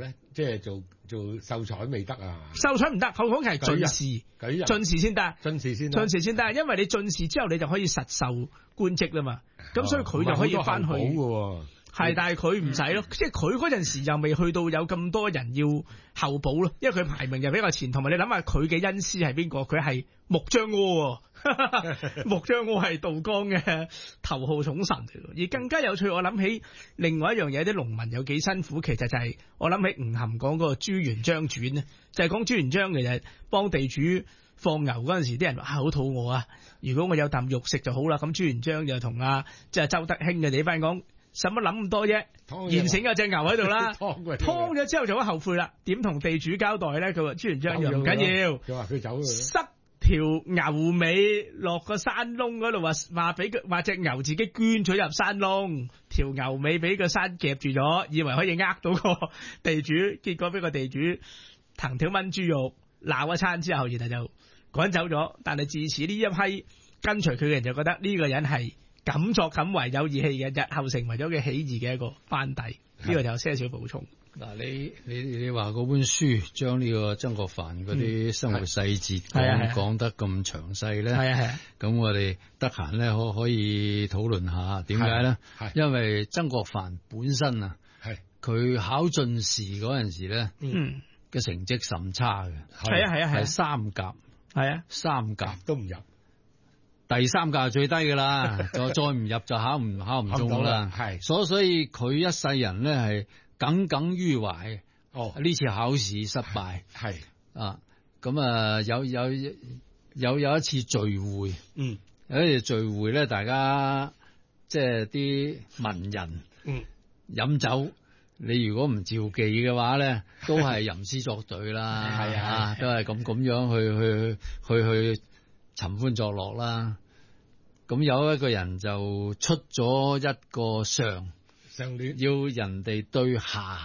咧？即係做秀才未得啊？ 秀才唔得，後講係進士，進士先得，進士先得，因為你進士之後你就可以實受官職啦嘛。咁所以佢就可以翻去。係，但係佢唔使咯，即係佢嗰陣時又未去到有咁多人要候補咯，因為佢排名又比較前，同埋你諗下佢嘅恩師係邊個？佢係木張柯，木張柯係道光嘅頭號寵臣嚟。而更加有趣，我諗起另外一樣嘢，啲農民有幾辛苦，其實就係我諗起吳晗講嗰個朱元璋傳咧，就係講朱元璋其實幫地主放牛嗰陣時，啲人話好肚餓啊，如果我有啖肉食就好啦。咁朱元璋就同即係周德興嘅哋班講。使乜諗咁多啫？現成有隻牛喺度啦，劏咗之後就好後悔啦。點同地主交代咧？佢話朱元璋又唔緊要， 佢話佢走， 塞條牛尾落個山窿嗰度，話俾佢話隻牛自己捐咗入山窿，條牛尾俾個山夾住咗，以為可以呃到個地主，結果俾個地主藤條炆豬肉鬧一餐之後，然後就趕走咗。但係自此呢一批跟隨佢嘅人就覺得呢個人係敢作敢為有義氣嘅，日後成為咗佢起義嘅一個班底。呢個就有些少補充。 嗱，你話嗰本書將呢個曾國藩嗰啲生活細節講得咁詳細咧，咁我哋得閒咧可以討論下點解咧？因為曾國藩本身啊，佢考進士嗰陣時咧，嘅成績甚差嘅，係三甲，三甲都唔入。 第三甲最低噶啦，再唔入就考唔中啦。所以佢一世人咧係耿耿於懷。呢次考試失敗。咁啊有一次聚會，有一次聚會咧，大家即係啲文人飲酒，你如果唔召妓嘅話咧，都係吟詩作對啦，都係咁樣去尋歡作樂啦。咁有一個人就出咗一個上聯，要人哋對下，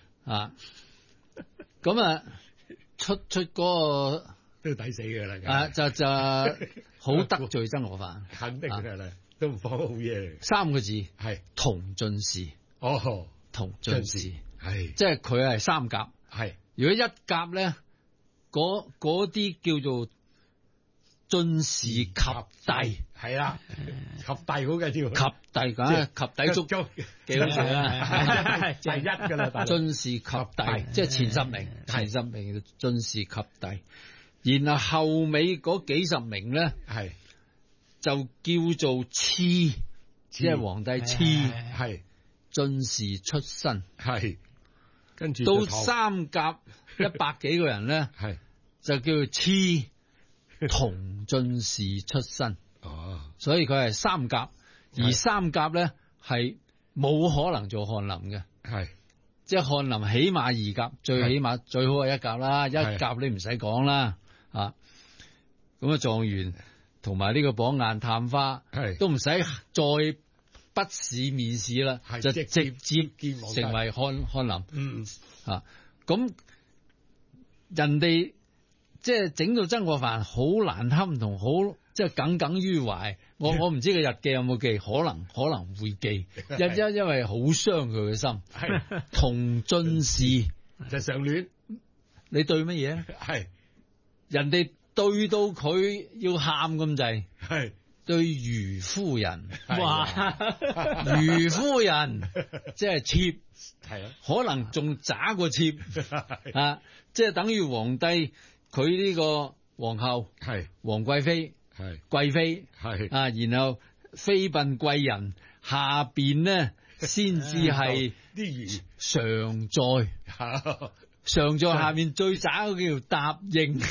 咁啊出嗰個都抵死嘅啦， 就好得罪曾國藩， 肯定嘅啦，都唔放好嘢。 三個字同進士，同進士，即係佢係三甲，如果一甲咧，嗰啲叫做進士及第， 係啦，及第好嘅條， 及第梗係及第足幾好笑啦， 第一噶啦， 進士及第，即係前10名，前10名進士及第，然後後尾嗰幾十名咧，就叫做次，即係皇帝次，進士出身， 跟住到三甲100幾個人咧，就叫做次。同進士出身，所以佢係三甲，而三甲咧係冇可能做翰林嘅，即係翰林起碼2甲，最起碼最好係1甲啦，一甲你唔使講啦，咁啊狀元同埋呢個榜眼探花都唔使再筆試面試啦，就直接成為翰林，咁人哋。即係整到曾國藩好難堪同好即係耿耿於懷，我唔知佢日記有冇記，可能會記，因為好傷佢嘅心。同進士就上聯， 你對乜嘢？人哋對到佢要喊咁滯，對余夫人，哇！余夫人即係妾，可能仲渣過妾即係等於皇帝。佢呢個皇后皇貴妃貴妃然後妃嬪貴人下邊呢先至係啲常在，常在下面最渣嗰叫答應，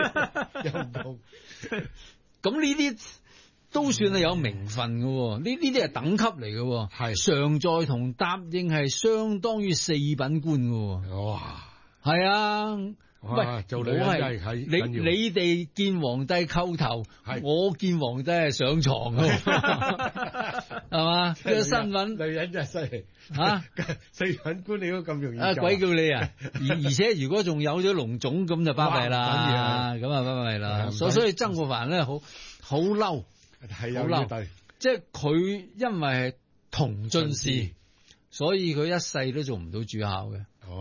咁呢啲都算係有名分嘅，呢啲係等級嚟嘅，常在同答應係相當於4品官嘅，哇，係啊。喂，做女人真係你哋見皇帝叩頭，我見皇帝係上床嘅，係嘛？個新聞女人真係犀利4品官你都咁容易鬼叫你啊！而且如果仲有咗龍種咁就巴閉啦，咁啊巴閉啦。所以曾國藩咧好嬲，好嬲，即係佢因為係同進士，所以佢一世都做唔到主考嘅。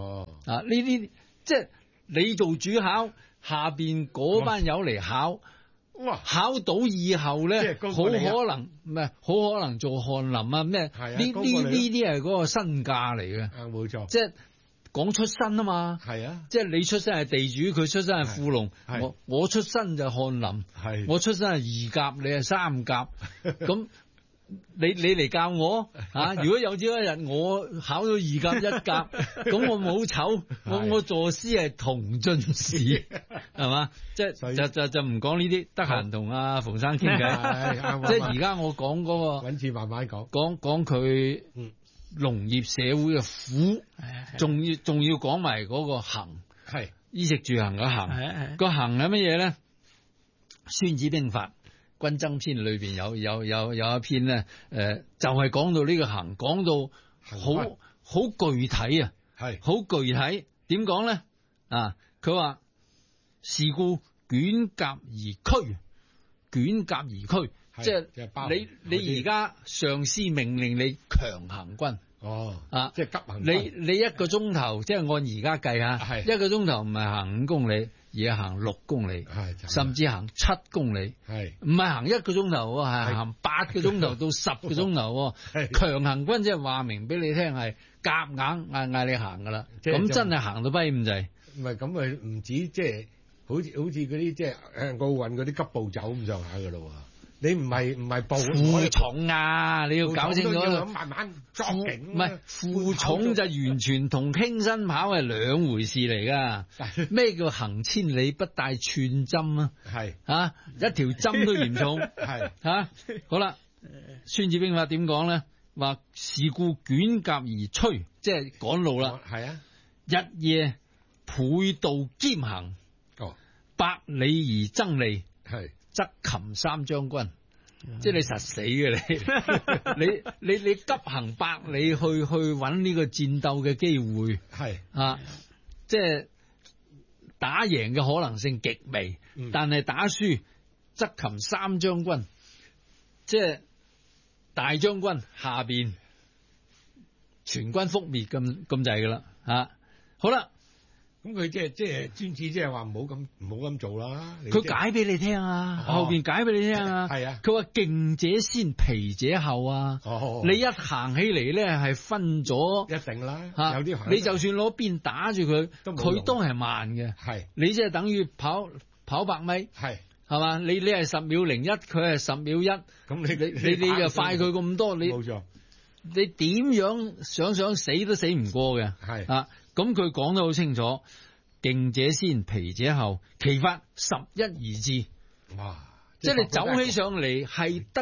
啊，呢啲即係你做主考，下邊嗰班友嚟考。哇！考到以後咧，好可能唔係，好可能做翰林啊咩？呢啲係嗰個身價嚟嘅。 啊，冇錯。 即係講出身啊嘛。係啊。即係你出身係地主，佢出身係富農。我出身就翰林。係。我出身係二甲，你係三甲。咁你嚟教我啊？如果有朝一日我考到二甲一甲，咁我冇醜，我作詩係同進士，係嘛？即係就唔講呢啲，得閒同阿馮生傾偈。即係而家我講嗰個， 揾次慢慢講。 講佢農業社會嘅苦，仲要講埋嗰個行，係衣食住行嘅行。個行係乜嘢咧？孫子兵法。軍爭篇裏邊有一篇咧，就係講到呢個行，講到好具體啊，係好具體。點講咧？啊，佢話是故捲甲而驅，捲甲而驅，即係你而家上司命令你強行軍。哦，啊，即係急行軍。你一個鐘頭，即係按而家計下，一個鐘頭唔係行5公里。而係行6公里，甚至行7公里，唔係行1個鐘頭喎，係行8個鐘頭到10個鐘頭。強行軍即係話明俾你聽係夾硬嗌你行噶啦，咁真係行到跛咁滯。 唔係咁咪唔止即係好似嗰啲即係奧運嗰啲急步走咁上下噶咯。你唔係步負重啊！你要搞清楚， 慢慢作勁。 唔係負重就完全同輕身跑係兩回事嚟噶。咩叫行千里不帶寸針啊？係啊，一條針都嚴重。係啊，好啦，孫子兵法點講咧？話是故捲甲而趨，即係趕路啦。係啊，日夜倍度兼行。哦，百里而爭利。係。則擒三將軍，即係你實死嘅你急行百里去揾呢個戰鬥嘅機會，係啊，即係打贏嘅可能性極微，但係打輸則擒三將軍，即係大將軍下邊全軍覆滅咁滯噶啦吓，好啦。 咁佢即係孫子即係話唔好咁做啦。 佢解俾你聽啊，後邊解俾你聽啊。係啊，佢話勁者先，疲者後啊。你一行起嚟咧係分咗， 一定啦。有啲你就算攞鞭打住佢，佢都係慢嘅。係，你即係等於跑100米。係嘛？你係10秒01，佢係10秒1。咁你就快佢咁多，你冇錯。你點樣想死都死唔過嘅。係啊。咁佢講得好清楚，勁者先，疲者後，其法11而至。哇！即係你走起上嚟係得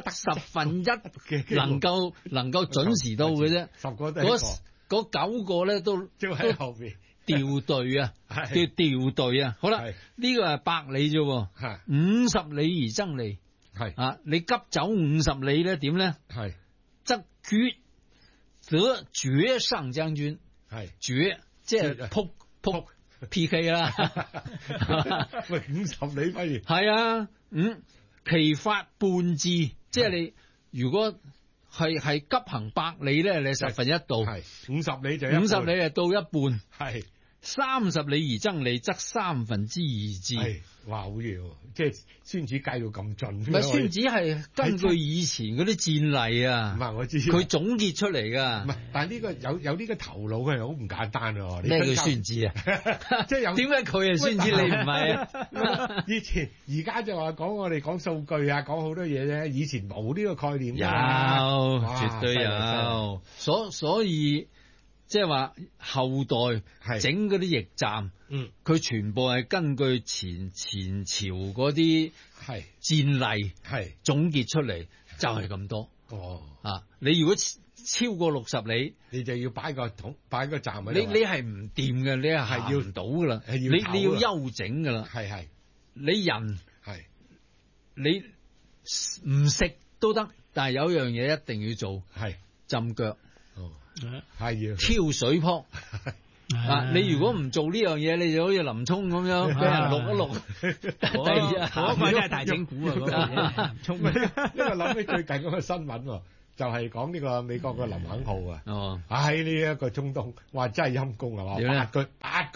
1/10能夠準時到嘅啫。10個嗰9個咧都喺後邊掉隊啊，叫掉隊啊。好啦，呢個係百里啫，50里而爭利。係啊，你急走50里咧點咧？係則得絕上將軍。係絕。即係撲 PK 啦， 喂50里不如係啊，其法半至，即係你如果係急行100里咧，你1/10到，係50里就50里就到一半，係30里而爭利，則2/3至。哇，好嘢喎！ 即係孫子計到咁盡。 唔係孫子係根據以前嗰啲戰例啊，唔係我知佢總結出嚟噶。 唔係，但係呢個有呢個頭腦係好唔簡單喎。 咩叫孫子啊？即係有點解佢係孫子你唔係啊？ 以前而家就話我哋講數據啊，講好多嘢啫。以前冇呢個概念。 有，絕對有。所以。即係話後代整嗰啲驛站，佢全部係根據前朝嗰啲戰例總結出嚟，就係咁多。哦，啊，你如果超過60里， 你就要擺個站喺度。 你係唔掂嘅，你係要唔到噶啦。你要休整噶啦。係你人你唔食都得，但係有一樣嘢一定要做，浸腳。係要挑水泡啊！你如果唔做呢樣嘢，你就好似林沖咁樣俾人錄一錄。嗰個真係大整蠱啊！林沖， 因為諗起最近嗰個新聞，就係講呢個美國嘅林肯號啊。哦，喺呢一個中東，哇！真係陰公啊！話8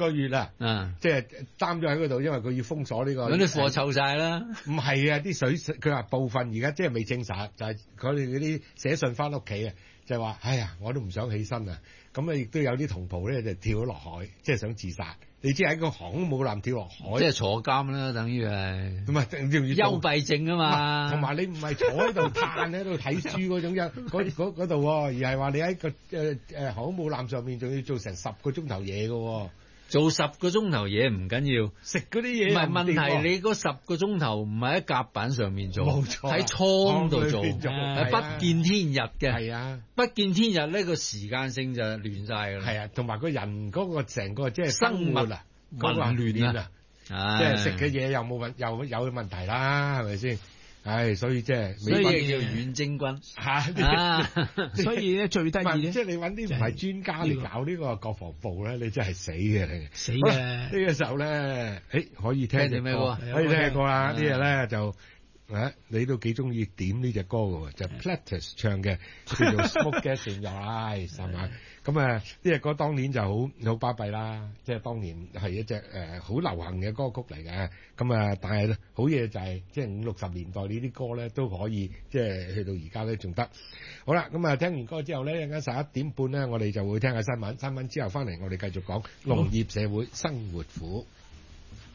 個月啊，即係擔咗喺嗰度，因為佢要封鎖呢個。 咁啲貨臭晒啦。 唔係啊，啲水佢話部分而家即係未證實，就係佢哋嗰啲寫信翻屋企啊，就係話：哎呀，我都唔想起身啊！咁啊，亦都有啲同袍咧就跳咗落海，即係想自殺。你知喺個航空母艦跳落海， 即係坐監啦，等於係。 唔係，幽閉症啊嘛。 同埋你唔係坐喺度嘆喺度睇書嗰種嗰度，而係話你喺個航空母艦上面仲要做成10個鐘頭嘢嘅。 做10個鐘頭嘢唔緊要， 食嗰啲嘢。 唔係問題，你嗰10個鐘頭唔係喺甲板上面做， 冇錯， 喺倉度做，係不見天日嘅。 係啊， 不見天日呢個時間性就亂晒㗎啦。 係啊，同埋個人嗰個成個即係生活啊， 混亂啊， 即係食嘅嘢又有問題啦，係咪先？唉，所以即係， 所以叫遠征軍所以咧最得意咧， 即係你揾啲唔係專家嚟搞呢個國防部咧，你真係死嘅你。 死嘅呢個時候咧，可以聽隻歌，可以聽隻歌啦。呢日咧就你都幾中意點呢隻歌嘅喎，就 Platters 唱嘅，叫做 Smoke Gas in Your Eyes 係咪？咁呢隻歌當年就好巴閉啦，即係當年係一隻好流行嘅歌曲嚟嘅。咁但係好嘢就係即係50、60年代呢啲歌咧都可以，即係去到而家咧仲得。好啦，咁聽完歌之後咧，陣間11點半咧，我哋就會聽下新聞。新聞之後翻嚟，我哋繼續講農業社會生活苦。